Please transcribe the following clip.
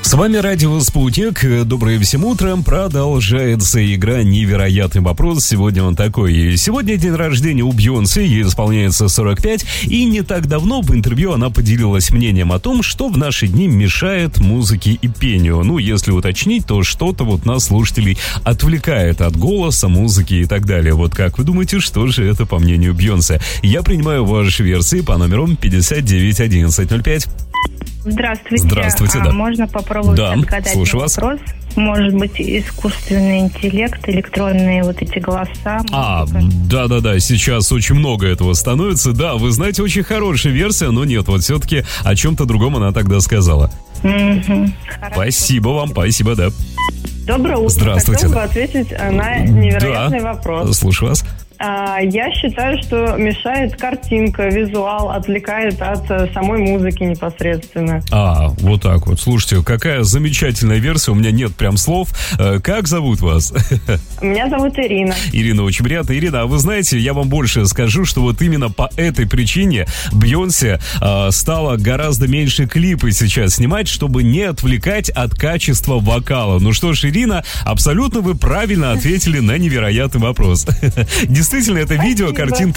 С вами Радио Спутник. Доброе всем утром. Продолжается игра «Невероятный вопрос». Сегодня он такой. Сегодня день рождения у Бейонсе, ей исполняется 45. И не так давно в интервью она поделилась мнением о том, что в наши дни мешает музыке и пению. Ну, если уточнить, то что-то вот нас, слушателей, отвлекает от голоса, музыки и так далее. Вот как вы думаете, что же это по мнению Бейонсе? Я принимаю ваши версии по номеру 591105. Здравствуйте. Здравствуйте, да. Можно попробовать отгадать слушаю вопрос? вас. Может быть, искусственный интеллект, электронные вот эти голоса. Да, сейчас очень много этого становится. Да, вы знаете, очень хорошая версия, но нет, вот все-таки о чем-то другом она тогда сказала. Спасибо вам, спасибо, да. Доброе утро. Здравствуйте. Хотел бы ответить на невероятный вопрос. Слушаю вас. Я считаю, что мешает картинка, визуал, отвлекает от самой музыки непосредственно. Вот так вот. Слушайте, какая замечательная версия. У меня нет прям слов. Как зовут вас? Меня зовут Ирина. Ирина, очень приятно. Ирина, а вы знаете, я вам больше скажу, что вот именно по этой причине Бейонсе стала гораздо меньше клипы сейчас снимать, чтобы не отвлекать от качества вокала. Ну что ж, Ирина, абсолютно вы правильно ответили на невероятный вопрос. Действительно, это видео, картинка